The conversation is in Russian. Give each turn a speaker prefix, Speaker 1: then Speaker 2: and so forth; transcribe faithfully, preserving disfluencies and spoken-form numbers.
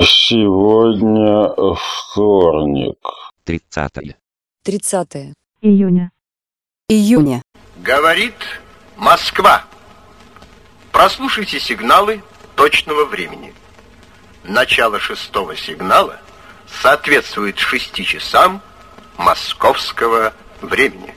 Speaker 1: Сегодня вторник.
Speaker 2: Тридцатое.
Speaker 3: Тридцатое.
Speaker 4: Июня.
Speaker 3: Июня.
Speaker 5: Говорит Москва. Прослушайте сигналы точного времени. Начало шестого сигнала соответствует шести часам московского времени.